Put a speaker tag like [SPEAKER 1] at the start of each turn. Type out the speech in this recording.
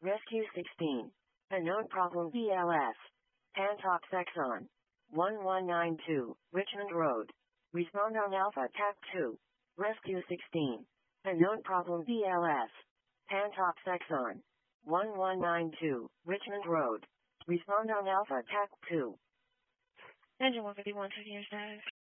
[SPEAKER 1] Rescue 16. Unknown problem BLS. Pantox Exxon. 1192, Richmond Road. Respond on Alpha TAC 2. Rescue 16. Unknown problem BLS. Pantox Exxon. 1192, Richmond Road. Respond on Alpha TAC 2.
[SPEAKER 2] Engine 151, 2 years 9.